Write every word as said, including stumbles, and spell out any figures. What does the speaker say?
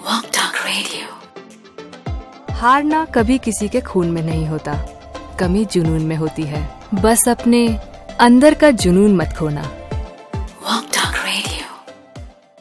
Walk Talk Radio। हारना कभी किसी के खून में नहीं होता, कमी जुनून में होती है। बस अपने अंदर का जुनून मत खोना। Walk Talk